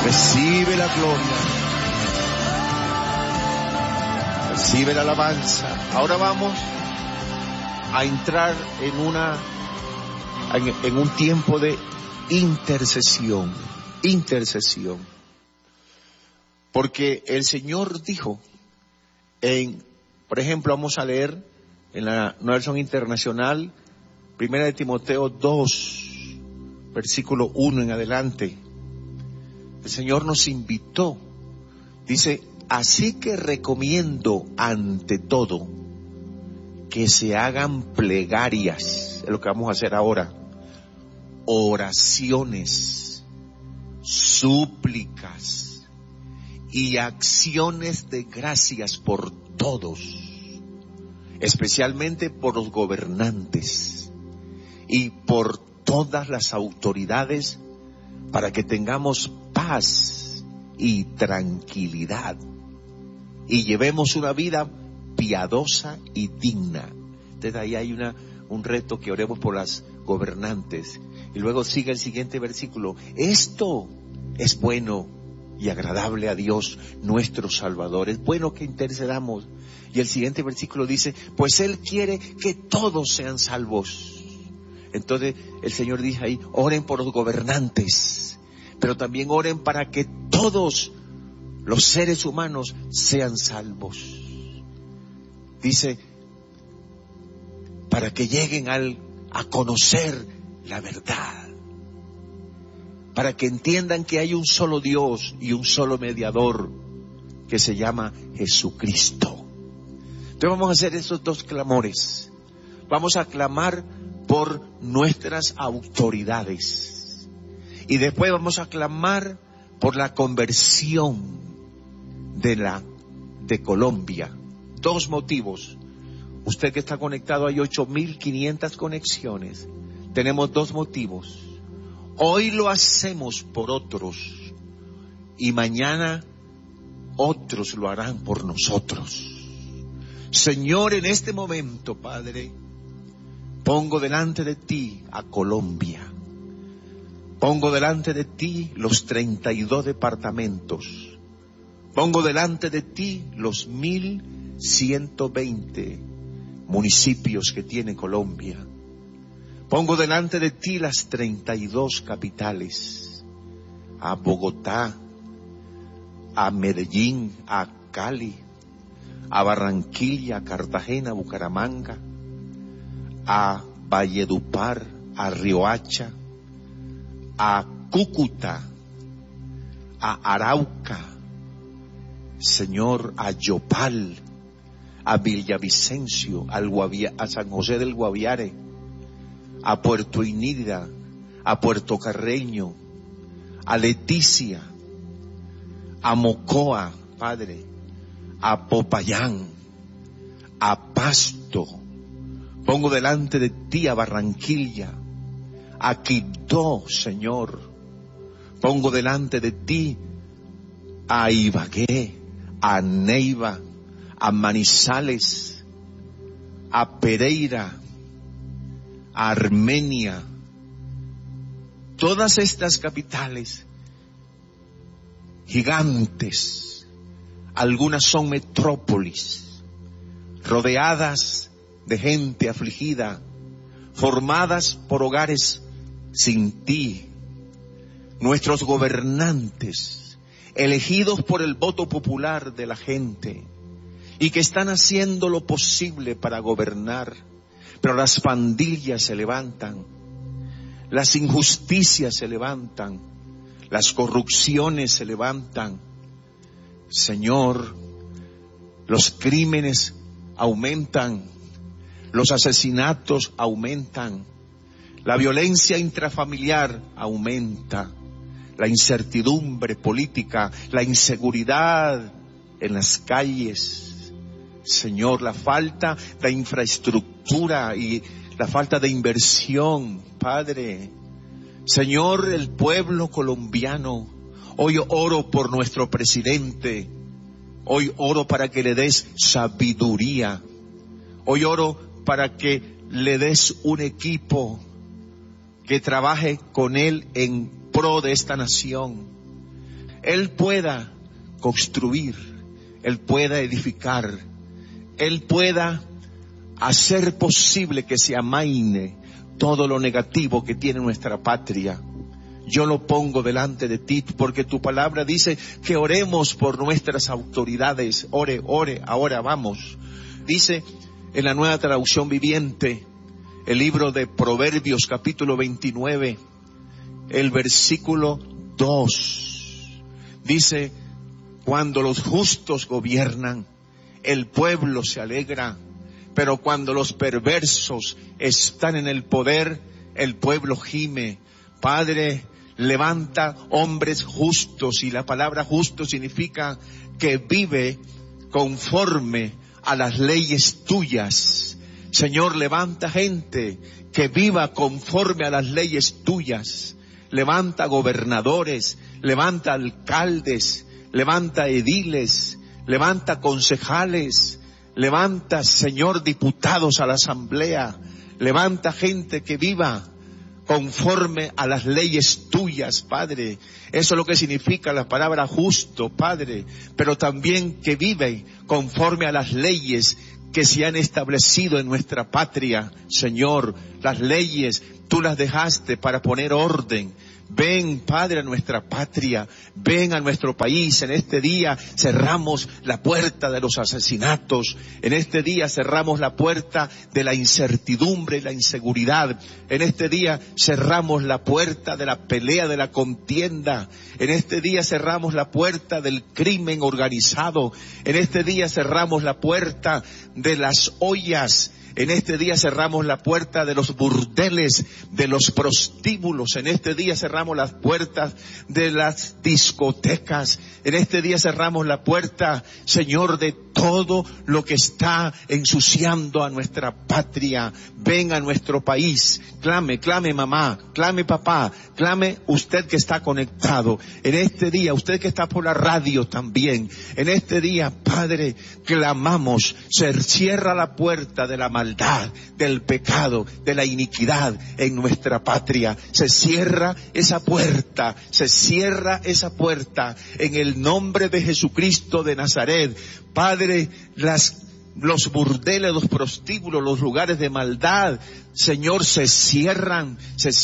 Recibe la gloria. Recibe la alabanza. Ahora vamos a entrar en un tiempo de intercesión. Intercesión. Porque el Señor dijo por ejemplo, vamos a leer en la Nueva Versión Internacional, 1 Timoteo 2, versículo 1 en adelante. El Señor nos invitó, dice, así que recomiendo ante todo que se hagan plegarias, es lo que vamos a hacer ahora, oraciones, súplicas y acciones de gracias por todos, especialmente por los gobernantes y por todas las autoridades, para que tengamos paz y tranquilidad y llevemos una vida piadosa y digna. Entonces ahí hay un reto, que oremos por las gobernantes. Y luego sigue el siguiente versículo: esto es bueno y agradable a Dios nuestro Salvador. Es bueno que intercedamos. Y el siguiente versículo dice, pues Él quiere que todos sean salvos. Entonces el Señor dice ahí, oren por los gobernantes, pero también oren para que todos los seres humanos sean salvos. Dice, para que lleguen a conocer la verdad, para que entiendan que hay un solo Dios y un solo mediador, que se llama Jesucristo. Entonces vamos a hacer esos dos clamores. Vamos a clamar por nuestras autoridades y después vamos a clamar por la conversión de Colombia. Dos motivos. Usted que está conectado, hay 8.500 conexiones. Tenemos dos motivos. Hoy lo hacemos por otros y mañana otros lo harán por nosotros. Señor, en este momento, Padre, pongo delante de ti a Colombia. Pongo delante de ti los 32 departamentos. Pongo delante de ti los 1.120 municipios que tiene Colombia. Pongo delante de ti las 32 capitales, a Bogotá, a Medellín, a Cali, a Barranquilla, a Cartagena, a Bucaramanga, a Valledupar, a Riohacha, a Cúcuta, a Arauca, Señor, a Yopal, a Villavicencio, a San José del Guaviare, a Puerto Inírida, a Puerto Carreño, a Leticia, a Mocoa, Padre, a Popayán, a Pasto. Pongo delante de ti a Barranquilla, a Quibdó, Señor. Pongo delante de ti a Ibagué, a Neiva, a Manizales, a Pereira, a Armenia. Todas estas capitales gigantes, algunas son metrópolis, rodeadas de gente afligida, formadas por hogares sin ti. Nuestros gobernantes, elegidos por el voto popular de la gente, y que están haciendo lo posible para gobernar, pero las pandillas se levantan, las injusticias se levantan, las corrupciones se levantan. Señor, los crímenes aumentan, los asesinatos aumentan, la violencia intrafamiliar aumenta, la incertidumbre política, la inseguridad en las calles. Señor, la falta de infraestructura y la falta de inversión, Padre. Señor, el pueblo colombiano, hoy oro por nuestro presidente, hoy oro para que le des sabiduría, hoy oro para que le des un equipo que trabaje con él en pro de esta nación. Él pueda construir, Él pueda edificar, Él pueda hacer posible que se amaine todo lo negativo que tiene nuestra patria. Yo lo pongo delante de ti porque tu palabra dice que oremos por nuestras autoridades. Ore, ahora vamos. Dice en la Nueva Traducción Viviente, el libro de Proverbios capítulo 29, el versículo 2. Dice: cuando los justos gobiernan, el pueblo se alegra, pero cuando los perversos están en el poder, el pueblo gime. Padre, levanta hombres justos, y la palabra justo significa que vive conforme a las leyes tuyas. Señor, levanta gente que viva conforme a las leyes tuyas. Levanta gobernadores, levanta alcaldes, levanta ediles, levanta concejales, levanta, Señor, diputados a la asamblea. Levanta gente que viva conforme a las leyes tuyas, Padre. Eso es lo que significa la palabra justo, Padre, pero también que vive conforme a las leyes que se han establecido en nuestra patria. Señor, las leyes tú las dejaste para poner orden. Ven, Padre, a nuestra patria, ven a nuestro país. En este día cerramos la puerta de los asesinatos. En este día cerramos la puerta de la incertidumbre y la inseguridad. En este día cerramos la puerta de la pelea, de la contienda. En este día cerramos la puerta del crimen organizado. En este día cerramos la puerta de las ollas. En este día cerramos la puerta de los burdeles, de los prostíbulos. En este día cerramos las puertas de las discotecas. En este día cerramos la puerta, Señor, de todo lo que está ensuciando a nuestra patria. Ven a nuestro país. Clame, clame mamá, clame papá, clame usted que está conectado. En este día, usted que está por la radio también. En este día, Padre, clamamos. Se cierra la puerta de la maldad, del pecado, de la iniquidad en nuestra patria. Se cierra esa puerta, se cierra esa puerta en el nombre de Jesucristo de Nazaret. Padre, los burdeles, los prostíbulos, los lugares de maldad, Señor, se cierran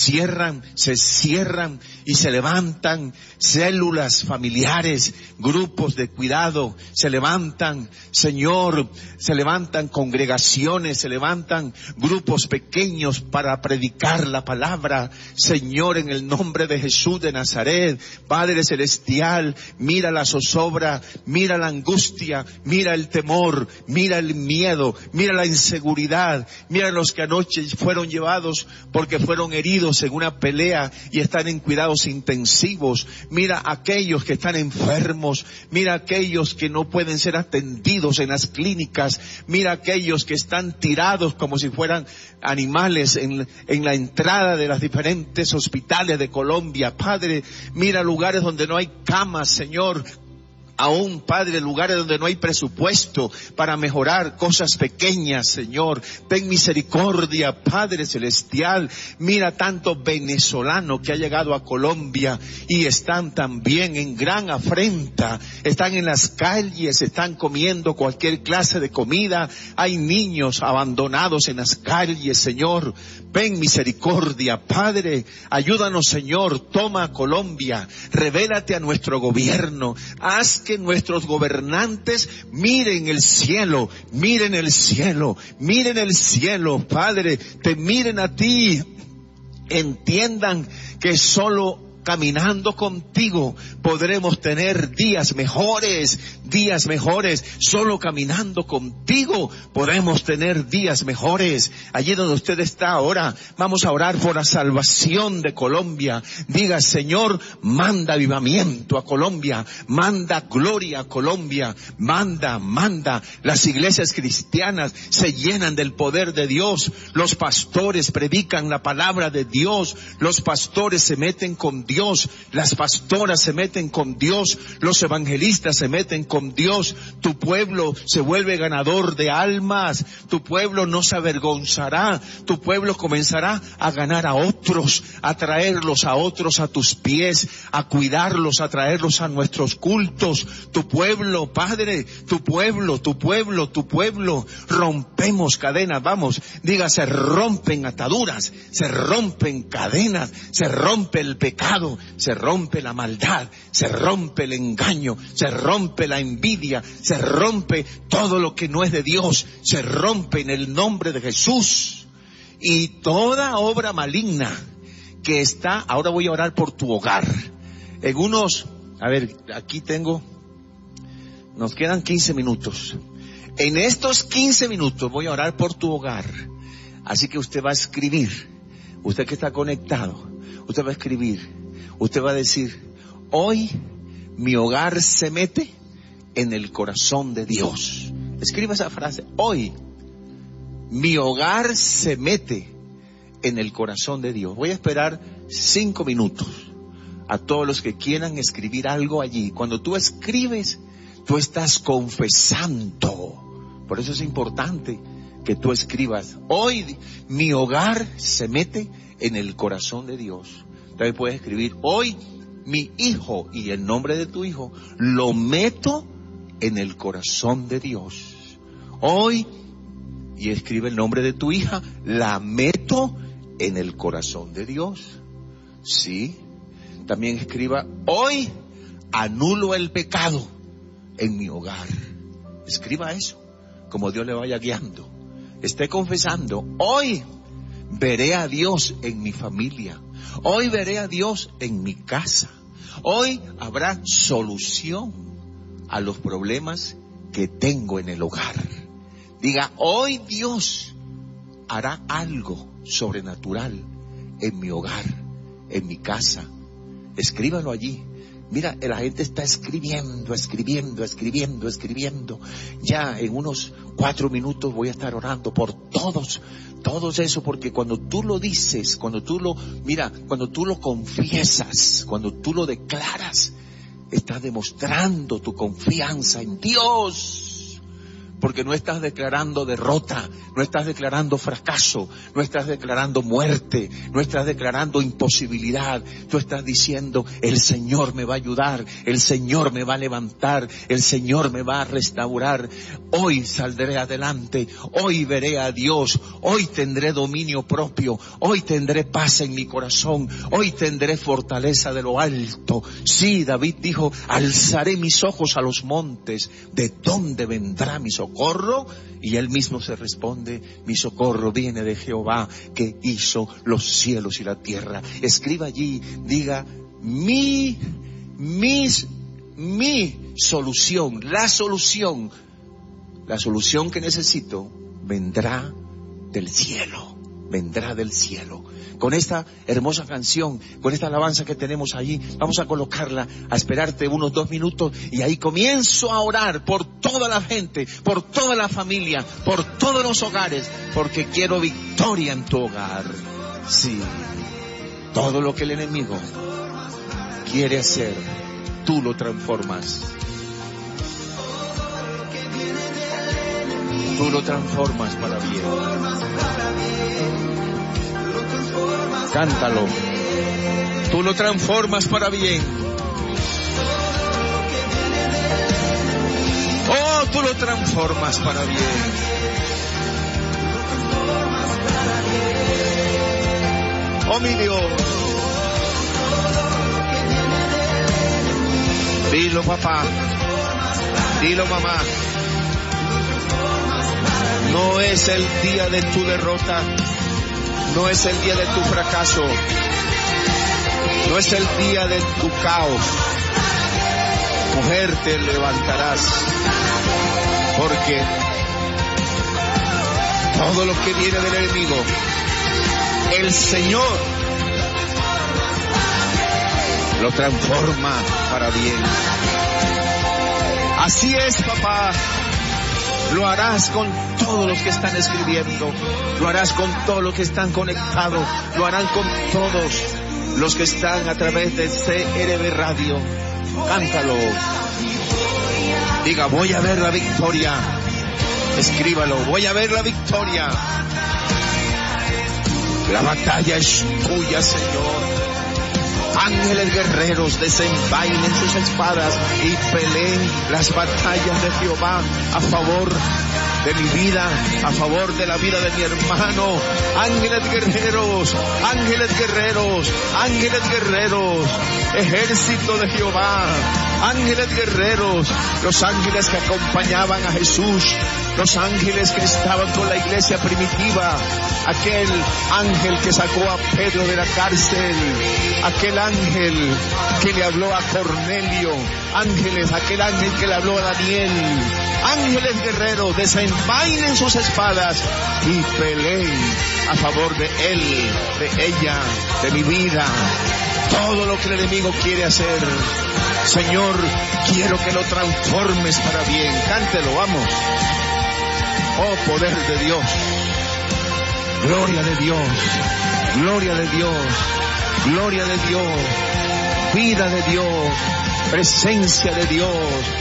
y se levantan células familiares, grupos de cuidado, se levantan, Señor, se levantan congregaciones, se levantan grupos pequeños para predicar la palabra. Señor, en el nombre de Jesús de Nazaret, Padre Celestial, mira la zozobra, mira la angustia, mira el temor, mira el miedo, mira la inseguridad, mira los que anoche fueron llevados porque fueron heridos en una pelea y están en cuidados intensivos. Mira aquellos que están enfermos, mira aquellos que no pueden ser atendidos en las clínicas, mira aquellos que están tirados como si fueran animales en la entrada de las diferentes hospitales de Colombia. Padre, mira lugares donde no hay camas, Señor. Aún, Padre, lugares donde no hay presupuesto para mejorar cosas pequeñas, Señor. Ten misericordia, Padre Celestial. Mira tanto venezolano que ha llegado a Colombia y están también en gran afrenta. Están en las calles, están comiendo cualquier clase de comida. Hay niños abandonados en las calles, Señor. Ven misericordia, Padre. Ayúdanos, Señor. Toma a Colombia. Revélate a nuestro gobierno. Haz que nuestros gobernantes miren el cielo, miren el cielo, miren el cielo, Padre, te miren a ti, entiendan que solo caminando contigo podremos tener días mejores. Solo caminando contigo podemos tener días mejores. Allí donde usted está ahora, vamos a orar por la salvación de Colombia. Diga, Señor, manda avivamiento a Colombia, manda gloria a Colombia, manda. Las iglesias cristianas se llenan del poder de Dios. Los pastores predican la palabra de Dios. Los pastores se meten con Dios. Dios, las pastoras se meten con Dios, los evangelistas se meten con Dios, tu pueblo se vuelve ganador de almas, tu pueblo no se avergonzará, tu pueblo comenzará a ganar a otros, a traerlos a otros a tus pies, a cuidarlos, a traerlos a nuestros cultos. Tu pueblo, Padre, tu pueblo, rompemos cadenas, vamos, diga, se rompen ataduras, se rompen cadenas, se rompe el pecado, se rompe la maldad, se rompe el engaño, se rompe la envidia, se rompe todo lo que no es de Dios, se rompe en el nombre de Jesús. Y toda obra maligna que está, ahora voy a orar por tu hogar. En unos, a ver, aquí tengo, nos quedan 15 minutos. En estos 15 minutos voy a orar por tu hogar. Así que usted va a escribir, usted que está conectado, usted va a escribir, usted va a decir, hoy mi hogar se mete en el corazón de Dios. Escriba esa frase, hoy mi hogar se mete en el corazón de Dios. Voy a esperar 5 minutos a todos los que quieran escribir algo allí. Cuando tú escribes, tú estás confesando. Por eso es importante que tú escribas, hoy mi hogar se mete en el corazón de Dios. También puedes escribir, hoy mi hijo, y el nombre de tu hijo, lo meto en el corazón de Dios. Hoy, y escribe el nombre de tu hija, la meto en el corazón de Dios. Sí. También escriba, hoy anulo el pecado en mi hogar. Escriba eso, como Dios le vaya guiando. Esté confesando, hoy veré a Dios en mi familia. Hoy veré a Dios en mi casa. Hoy habrá solución a los problemas que tengo en el hogar. Diga, hoy Dios hará algo sobrenatural en mi hogar, en mi casa. Escríbalo allí. Mira, la gente está escribiendo. Ya en unos 4 minutos voy a estar orando por todos eso, porque cuando tú lo dices, cuando tú lo confiesas, cuando tú lo declaras, estás demostrando tu confianza en Dios. Porque no estás declarando derrota, no estás declarando fracaso, no estás declarando muerte, no estás declarando imposibilidad. Tú estás diciendo, el Señor me va a ayudar, el Señor me va a levantar, el Señor me va a restaurar. Hoy saldré adelante, hoy veré a Dios, hoy tendré dominio propio, hoy tendré paz en mi corazón, hoy tendré fortaleza de lo alto. Sí, David dijo, alzaré mis ojos a los montes, ¿de dónde vendrá mi socorro? Y él mismo se responde, mi socorro viene de Jehová, que hizo los cielos y la tierra. Escriba allí, diga, mi solución, la solución que necesito vendrá del cielo. Con esta hermosa canción, con esta alabanza que tenemos allí, vamos a colocarla, a esperarte unos 2 minutos, y ahí comienzo a orar por toda la gente, por toda la familia, por todos los hogares, porque quiero victoria en tu hogar. Sí, todo lo que el enemigo quiere hacer, tú lo transformas. Tú lo transformas para bien. Cántalo. Tú lo transformas para bien. Oh, tú lo transformas para bien. Oh, mi Dios. Dilo, papá. Dilo, mamá. No es el día de tu derrota. No es el día de tu fracaso. No es el día de tu caos. Mujer, te levantarás. Porque todo lo que viene del enemigo, el Señor lo transforma para bien. Así es, papá. Lo harás con todos los que están escribiendo. Lo harás con todos los que están conectados. Lo harán con todos los que están a través de CRB Radio, cántalo. Diga, voy a ver la victoria. Escríbalo, voy a ver la victoria. La batalla es tuya, Señor. Ángeles guerreros desenvainen sus espadas y peleen las batallas de Jehová a favor de mi vida, a favor de la vida de mi hermano. Ángeles guerreros, ángeles guerreros, ángeles guerreros, ejército de Jehová, ángeles guerreros, los ángeles que acompañaban a Jesús, los ángeles que estaban con la iglesia primitiva, aquel ángel que sacó a Pedro de la cárcel, aquel ángel que le habló a Cornelio, ángeles, aquel ángel que le habló a Daniel, ángeles guerreros, desenvainen sus espadas y peleen a favor de él, de ella, de mi vida. Todo lo que el enemigo quiere hacer, Señor, quiero que lo transformes para bien. Cántelo, vamos. Oh, poder de Dios, gloria de Dios, gloria de Dios, gloria de Dios, vida de Dios, presencia de Dios.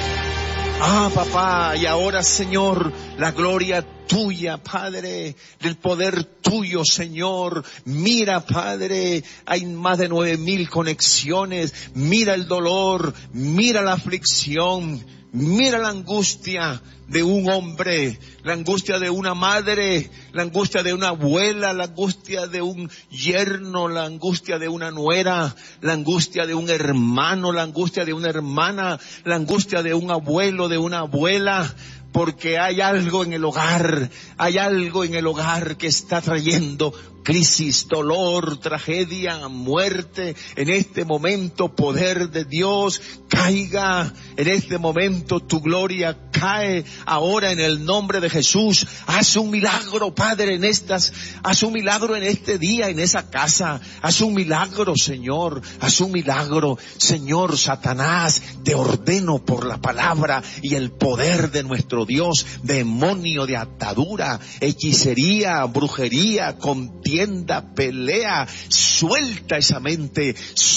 Ah, papá, y ahora, Señor, la gloria tuya, Padre, del poder tuyo, Señor. Mira, Padre, hay más de 9,000 conexiones. Mira el dolor, mira la aflicción, mira la angustia de un hombre, la angustia de una madre, la angustia de una abuela, la angustia de un yerno, la angustia de una nuera, la angustia de un hermano, la angustia de una hermana, la angustia de un abuelo, de una abuela. Porque hay algo en el hogar, hay algo en el hogar que está trayendo crisis, dolor, tragedia, muerte. En este momento, poder de Dios caiga. En este momento, tu gloria cae. Ahora, en el nombre de Jesús, haz un milagro, Padre, haz un milagro en este día, en esa casa. Haz un milagro, Señor, haz un milagro. Señor, Satanás, te ordeno por la palabra y el poder de nuestro Dios, demonio de atadura, hechicería, brujería, contienda, pelea, suelta esa mente,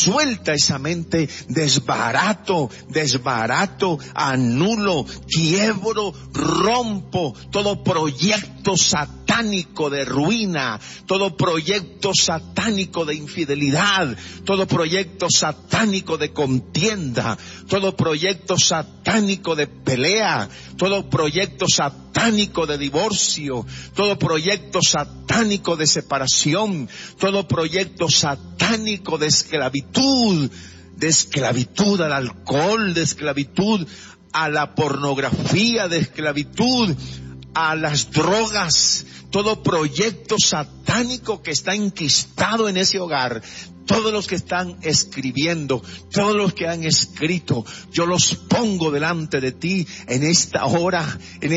desbarato, anulo, quiebro, rompo todo proyecto satánico de ruina, todo proyecto satánico de infidelidad, todo proyecto satánico de contienda, todo proyecto satánico de pelea, todo proyecto satánico de divorcio, todo proyecto satánico de separación, todo proyecto satánico de esclavitud al alcohol, de esclavitud a la pornografía, de esclavitud a las drogas, todo proyecto satánico que está enquistado en ese hogar. Todos los que están escribiendo, todos los que han escrito, yo los pongo delante de ti en esta hora,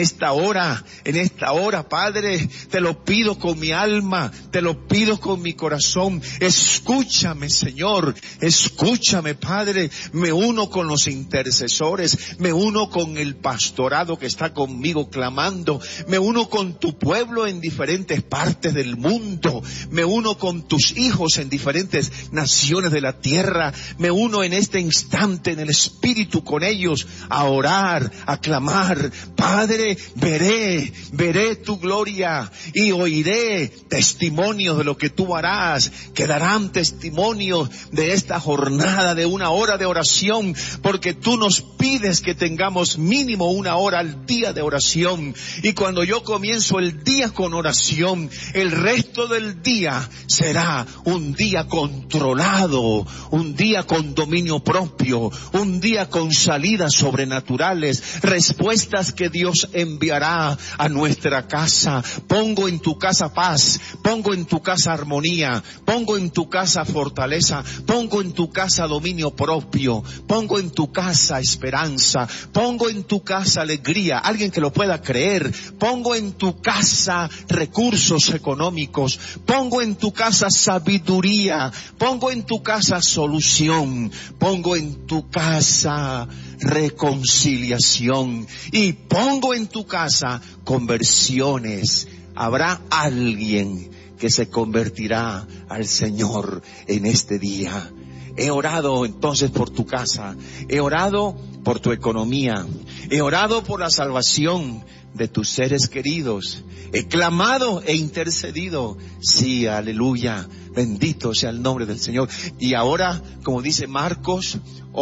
Padre. Te lo pido con mi alma, te lo pido con mi corazón. Escúchame, Señor, escúchame, Padre. Me uno con los intercesores, me uno con el pastorado que está conmigo clamando, me uno con tu pueblo en diferentes partes del mundo, me uno con tus hijos en diferentes naciones de la tierra, me uno en este instante en el Espíritu con ellos a orar, a clamar. Padre, veré tu gloria y oiré testimonios de lo que tú harás, que darán testimonio de esta jornada de 1 hora de oración, porque tú nos pides que tengamos mínimo 1 hora al día de oración, y cuando yo comienzo el día con oración, el resto del día será un día controlado, un día con dominio propio, un día con salidas sobrenaturales, respuestas que Dios enviará a nuestra casa. Pongo en tu casa paz, pongo en tu casa armonía, pongo en tu casa fortaleza, pongo en tu casa dominio propio, pongo en tu casa esperanza, pongo en tu casa alegría, alguien que lo pueda creer, pongo en tu casa recursos económicos, pongo en tu casa sabiduría, pongo en tu casa solución, pongo en tu casa reconciliación y pongo en tu casa conversiones. Habrá alguien que se convertirá al Señor en este día. He orado entonces por tu casa, he orado por tu economía, he orado por la salvación de tus seres queridos, he clamado e intercedido. Sí, aleluya, bendito sea el nombre del Señor. Y ahora, como dice Marcos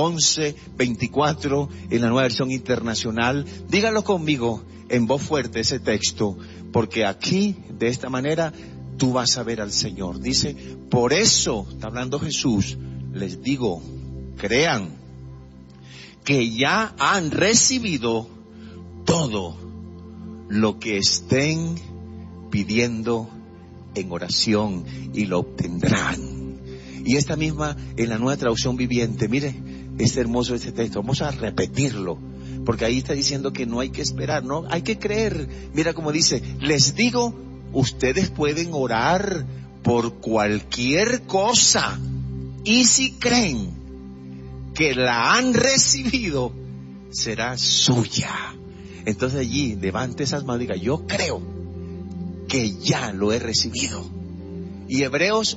11:24 en la Nueva Versión Internacional, dígalo conmigo en voz fuerte ese texto, porque aquí, de esta manera, tú vas a ver al Señor. Dice, por eso, está hablando Jesús, les digo, crean que ya han recibido todo lo que estén pidiendo en oración y lo obtendrán. Y esta misma en la Nueva Traducción Viviente, mire, es hermoso este texto, vamos a repetirlo, porque ahí está diciendo que no hay que esperar, no, hay que creer. Mira cómo dice, les digo, ustedes pueden orar por cualquier cosa, y si creen que la han recibido, será suya. Entonces allí, levante esas manos y diga, yo creo que ya lo he recibido. Y Hebreos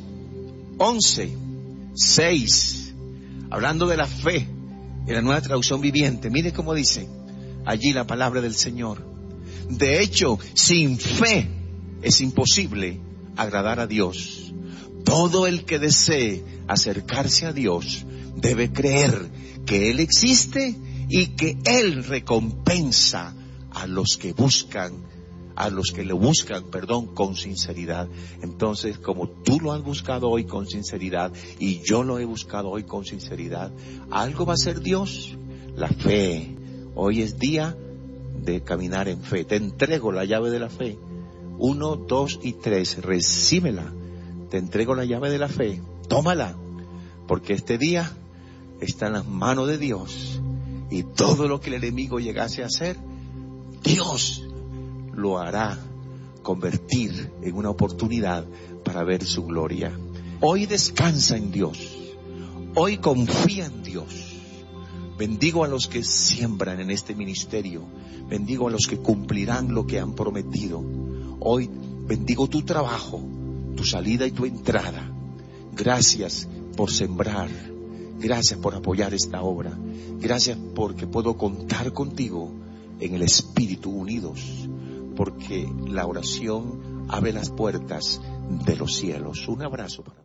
11:6, hablando de la fe, en la Nueva Traducción Viviente, mire cómo dice allí la palabra del Señor. De hecho, sin fe es imposible agradar a Dios. Todo el que desee acercarse a Dios debe creer que Él existe y que Él recompensa a los que lo buscan, con sinceridad. Entonces, como tú lo has buscado hoy con sinceridad y yo lo he buscado hoy con sinceridad, algo va a hacer Dios. La fe. Hoy es día de caminar en fe. Te entrego la llave de la fe. 1, 2 y 3. Recíbela. Te entrego la llave de la fe. Tómala. Porque este día está en las manos de Dios. Y todo lo que el enemigo llegase a hacer, Dios lo hará convertir en una oportunidad para ver su gloria. Hoy descansa en Dios. Hoy confía en Dios. Bendigo a los que siembran en este ministerio. Bendigo a los que cumplirán lo que han prometido. Hoy bendigo tu trabajo, tu salida y tu entrada. Gracias por sembrar. Gracias por apoyar esta obra. Gracias porque puedo contar contigo en el Espíritu unidos. Porque la oración abre las puertas de los cielos. Un abrazo para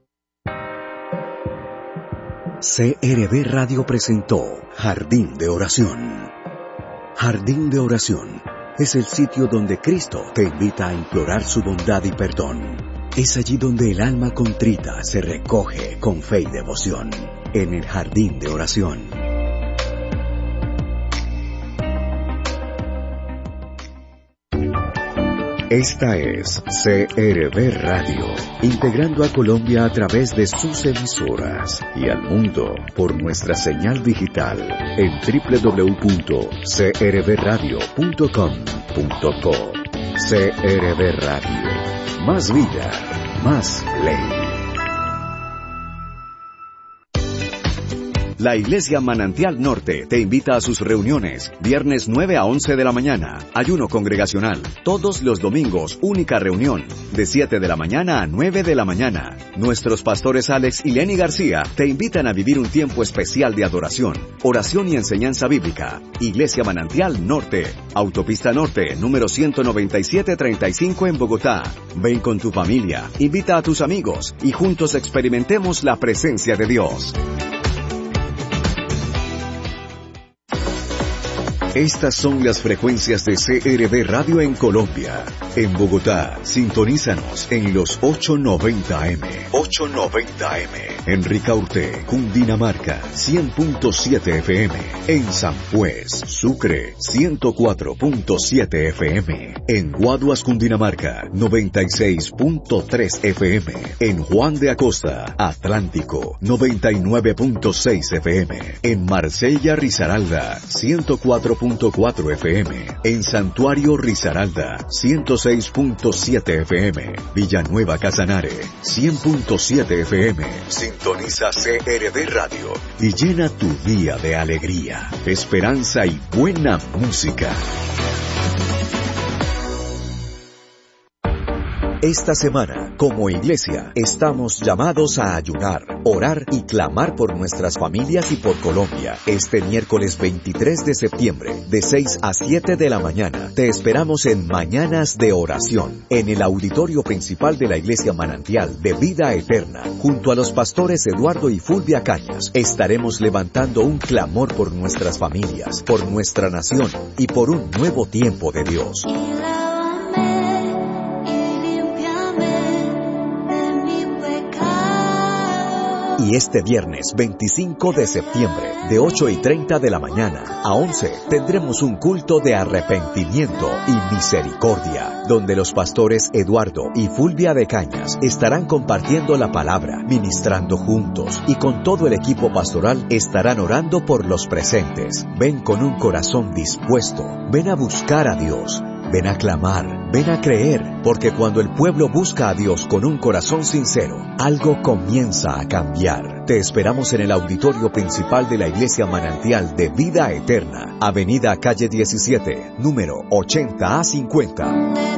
CRB Radio presentó Jardín de Oración. Jardín de Oración es el sitio donde Cristo te invita a implorar su bondad y perdón. Es allí donde el alma contrita se recoge con fe y devoción. En el Jardín de Oración. Esta es CRB Radio, integrando a Colombia a través de sus emisoras y al mundo por nuestra señal digital en www.crbradio.com.co. CRB Radio, más vida, más ley. La Iglesia Manantial Norte te invita a sus reuniones, viernes 9 a 11 de la mañana, ayuno congregacional, todos los domingos, única reunión, de 7 de la mañana a 9 de la mañana. Nuestros pastores Alex y Lenny García te invitan a vivir un tiempo especial de adoración, oración y enseñanza bíblica. Iglesia Manantial Norte, Autopista Norte, número 19735 en Bogotá. Ven con tu familia, invita a tus amigos y juntos experimentemos la presencia de Dios. Estas son las frecuencias de CRB Radio en Colombia. En Bogotá, sintonízanos en los 890M. 890M. En Ricaurte, Cundinamarca, 100.7 FM. En San Juez, Sucre, 104.7 FM. En Guaduas, Cundinamarca, 96.3 FM. En Juan de Acosta, Atlántico, 99.6 FM. En Marsella, Risaralda, 104.4 FM. En Santuario Risaralda, 106.7 FM. Villanueva Casanare, 100.7 FM. Sintoniza CRB Radio y llena tu día de alegría, esperanza y buena música. Esta semana, como iglesia, estamos llamados a ayunar, orar y clamar por nuestras familias y por Colombia. Este miércoles 23 de septiembre, de 6 a 7 de la mañana, te esperamos en Mañanas de Oración, en el auditorio principal de la Iglesia Manantial de Vida Eterna, junto a los pastores Eduardo y Fulvia Cañas. Estaremos levantando un clamor por nuestras familias, por nuestra nación y por un nuevo tiempo de Dios. Y este viernes 25 de septiembre, de 8:30 de la mañana a 11, tendremos un culto de arrepentimiento y misericordia, donde los pastores Eduardo y Fulvia de Cañas estarán compartiendo la palabra, ministrando juntos, y con todo el equipo pastoral estarán orando por los presentes. Ven con un corazón dispuesto, ven a buscar a Dios. Ven a clamar, ven a creer, porque cuando el pueblo busca a Dios con un corazón sincero, algo comienza a cambiar. Te esperamos en el auditorio principal de la Iglesia Manantial de Vida Eterna, Avenida Calle 17, número 80A50.